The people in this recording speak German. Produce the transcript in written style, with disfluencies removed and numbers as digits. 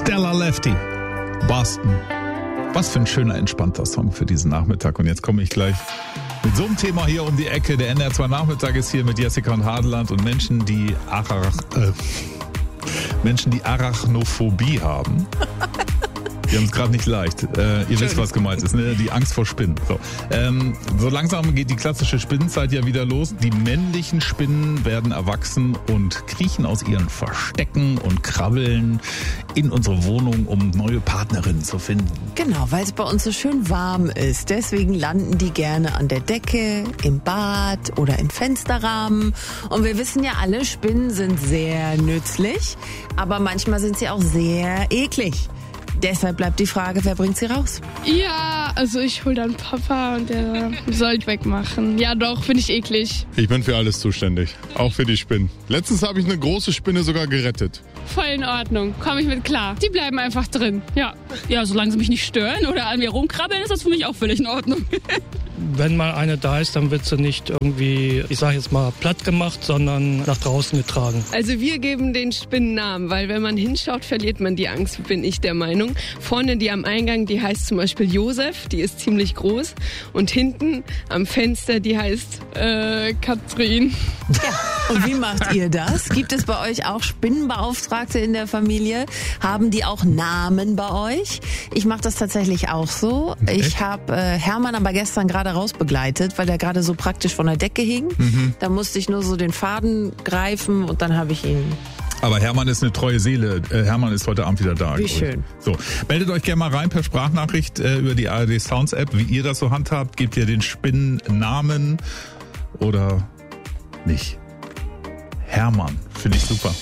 Stella Lefty, Boston. Was für ein schöner, entspannter Song für diesen Nachmittag. Und jetzt komme ich gleich mit so einem Thema hier um die Ecke. Der NDR2 Nachmittag ist hier mit Jessica und Hadeland und Menschen, die Arachnophobie haben. Die haben es gerade nicht leicht. Ihr wisst, was gemeint ist, ne? Die Angst vor Spinnen. So langsam geht die klassische Spinnenzeit ja wieder los. Die männlichen Spinnen werden erwachsen und kriechen aus ihren Verstecken und krabbeln in unsere Wohnung, um neue Partnerinnen zu finden. Genau, weil es bei uns so schön warm ist. Deswegen landen die gerne an der Decke, im Bad oder in Fensterrahmen. Und wir wissen ja alle, Spinnen sind sehr nützlich, aber manchmal sind sie auch sehr eklig. Deshalb bleibt die Frage, wer bringt sie raus? Ja, also ich hol dann Papa und der soll ich wegmachen. Ja doch, finde ich eklig. Ich bin für alles zuständig, auch für die Spinnen. Letztens habe ich eine große Spinne sogar gerettet. Voll in Ordnung, komme ich mit klar. Die bleiben einfach drin. Ja, solange sie mich nicht stören oder an mir rumkrabbeln, ist das für mich auch völlig in Ordnung. Wenn mal eine da ist, dann wird sie nicht irgendwie, ich sage jetzt mal, platt gemacht, sondern nach draußen getragen. Also wir geben den Spinnen Namen, weil wenn man hinschaut, verliert man die Angst, bin ich der Meinung. Vorne die am Eingang, die heißt zum Beispiel Josef, die ist ziemlich groß. Und hinten am Fenster, die heißt Katrin. Ja, und wie macht ihr das? Gibt es bei euch auch Spinnenbeauftragte in der Familie? Haben die auch Namen bei euch? Ich mache das tatsächlich auch so. Ich habe Hermann aber gestern gerade rausbegleitet, weil er gerade so praktisch von der Decke hing. Da musste ich nur so den Faden greifen und dann habe ich ihn. Aber Hermann ist eine treue Seele. Hermann ist heute Abend wieder da. Wie schön. So, meldet euch gerne mal rein per Sprachnachricht über die ARD Sounds App, wie ihr das so handhabt. Gebt ihr den Spinnen Namen oder nicht? Hermann, finde ich super.